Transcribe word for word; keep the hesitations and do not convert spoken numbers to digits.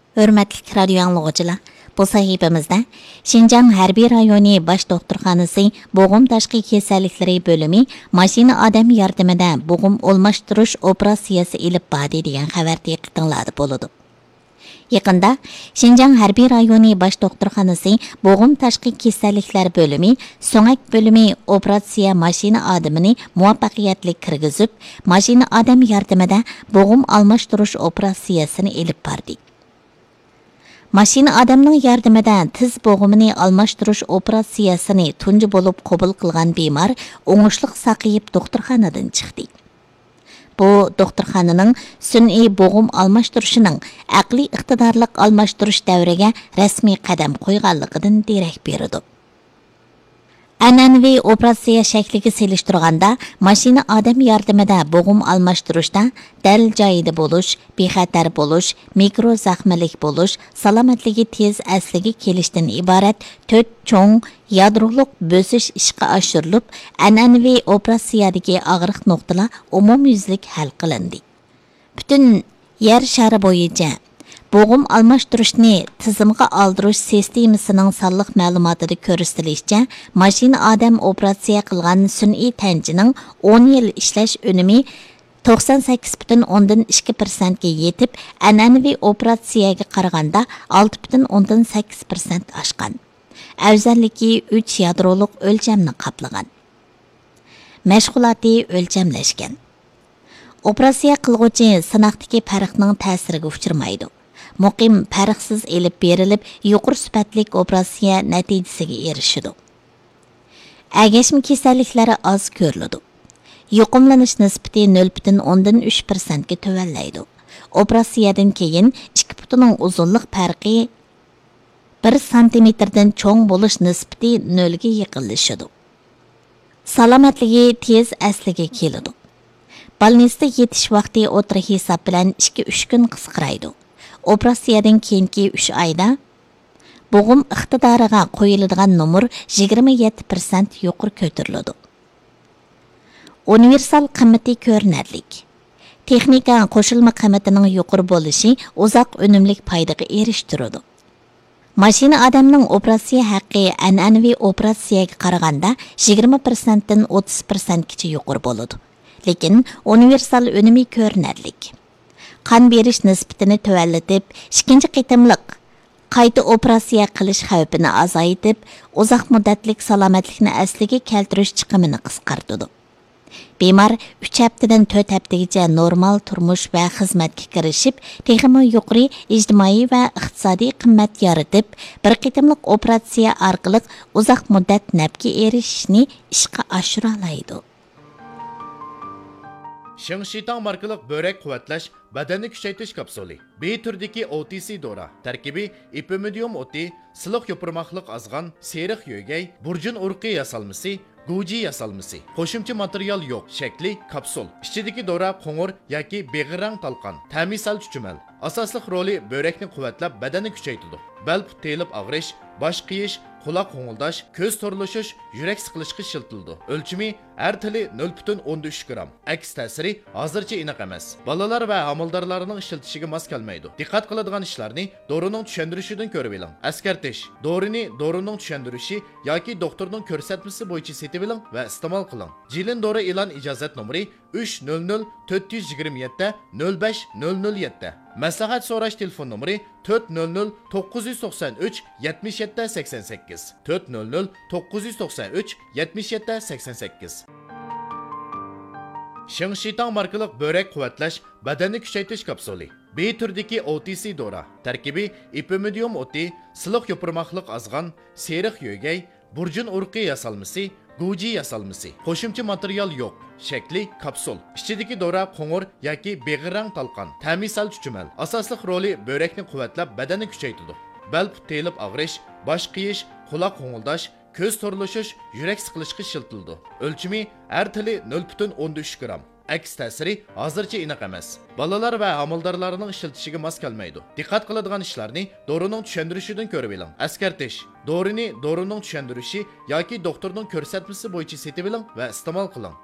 Hörmətli radio anlıqçılar, bu sahifemizdə Şinjan Hərbi rayoni baş doktorxanası boğum taşqi kesallikləri bölümü maşina adam yardımida boğum olmashtırış operatsiyası ilib badi degan xabar diqqətinizdə boludu. Yaqında Şinjan Hərbi rayoni baş doktorxanası boğum taşqi kesalliklər bölümü so'ngak bölümü operatsiya maşina adamını muvaffaqiyatli kirgizib, maşina adam yardımida boğum almashtırış operatsiyasını ilib bardi. Maşina adamning yardımida tiz bo'g'imini almashtirish operatsiyasini tunji bo'lib qabul qilgan bemor o'ngishliq saqayib doktorxonadan chiqdi. Bu doktorxonaning sun'iy bo'g'im almashtirishining aqliy iqtidorlik almashtirish davriga rasmiy qadam qo'yganligidan derak berdi. An'anaviy operatsiya shakliga selishtirganda mashina odam yordamida bo'g'im almashtirishda dal joyida bo'lish, bexatar bo'lish, mikro zaxmalik bo'lish, salomatligi tez asliga kelishdan iborat to'rt cho'ng yadroliq bo'sish ishga oshirilib, an'anaviy operatsiyadagi og'riq nuqtalar umumyuzlik hal qilindi. Butun yer shari bo'yicha bo'g'im almashtirishni tizimga aldirish sistemasining sonliq ma'lumotida ko'rsatilishicha, mashina odam operatsiya qilgan sun'iy tanchining o'n yil ishlash unumi to'qson sakkiz butun o'ndan ikki persent ga yetib, an'anaviy operatsiyaga qaraganda olti butun o'ndan sakkiz persent oshgan. Afzalligi uch yadroliq o'lchamni qoplagan. Mashg'uloti o'lchamlashgan. Operatsiya qilguvchi sinoqdagi farqning ta'siriga uchirmaydi. Muqim farqsiz elib berilib, yuqori sifatli operatsiya natijasiga erishidi. Agashma kasalliklari oz ko'riladi. Yuqumlanish nisbati nol butun o'ndan uch persent ga tuvallaydi. Operatsiyadan keyin ikki butun uzunlik farqi bir santimetrdan cho'ng bo'lish nisbati nol ga yaqinlashadi. Salomatligi tez asliga keladi. Balnisda yetish vaqti o'tira hisob bilan ikki uch kun qisqaraydi. Operatsiyadan keyingi uch oyda bo'g'im iqtidoriga qo'yiladigan nomer yigirma yetti persent yuqori ko'tariladi. Universal qimmati ko'rinarlik. Texnika qo'shilma qimmatining yuqori bo'lishi uzoq unumlik foydaga erishtiradi. Mashina odamning operatsiya haqqi an'anaviy operatsiyaga qaraganda yigirma persent dan o'ttiz persent gacha yuqori bo'ladi. Lekin universal unumi ko'rinarlik. Qon berish nisbatini tuvallatib, ikkinchi qitimliq qayta operatsiya qilish xavfini azaytib, uzoq muddatlik salomatlikni asliga keltirish chiqimini qisqartirdi. Bemor uch haftadan to'rt haftagacha normal turmush va xizmatga kirishib, texnik yuqori ijtimoiy va iqtisodiy qimmat yaratib, bir qitimliq operatsiya orqali uzoq muddat nafga erishishni ishga oshira oladi. Shingshitang markalik börek quvvatlash badanni kuchaytirish kapsuli. B turdagi O T C dora. Tarkibi ipimidium o'ti, siliq yopirmoqliq azg'an, seriq yo'gay, burjun urqi yasalmasi, guji yasalmasi. Qo'shimcha material yo'q. Shakli kapsul. Ichidagi dora qo'ng'ir yoki beg'irang talqon. Ta'misal chuchumal. Asosli roli börekni quvvatlab badanni kuchaytiradi. Bel put telib og'rish, bosh qiyish, quloq qo'ng'ildash, ko'z to'rlashish, yurak siqilishga shiltildi. O'lchimi har tili nol butun o'n uch gram. Aks ta'siri hozircha aniq emas. Bolalar va amaldorlarning ishlatishiga mos kelmaydi. Diqqat qiladigan ishlarni dorining tushuntirishidan ko'rib oling. Askartish. Dorini dorining tushuntirishi yoki doktorning ko'rsatmasi bo'yicha setib oling va iste'mol qiling. Jilin dori e'lon ijozat nomeri uch nol nol to'rt yigirma yetti nol besh nol nol yetti. Maslahat so'rash telefon nomeri to'rt nol nol to'qqiz to'qson uch yetmish yetti sakson sakkiz to'rt nol nol to'qqiz to'qson uch yetmish yetti sakson sakkiz. Shingshitang markalik börek quvvatlash badanni kuchaytirish kapsuli. B turdagi O T C dora. Tarkibi ipimidium o'ti, siliq yopirmoqliq azg'an, seriq yo'gay, burjun urqi yasalmasi, guji yasalmasi. Qo'shimcha material yo'q. Shakli kapsul. Ichidagi dora qo'ng'ir yoki beg'irang talqon. Ta'misal chuchumal. Asosli roli börekni quvvatlab badanni kuchaytiradi. Bel put telib og'rish, bosh qiyish, quloq qo'ng'ildash, ko'z to'rlashish, yurak siqilishga shiltildi. O'lchimi har tili nol butun o'n uch gram. Aks ta'siri hozircha aniq emas. Bolalar va amaldorlarning ishlatishiga mos kelmaydi. Diqqat qiladigan ishlarni dorining tushuntirishidan ko'rib oling. Askartish. Dorini dorining tushuntirishi yoki doktorning ko'rsatmasi bo'yicha setib oling va iste'mol qiling.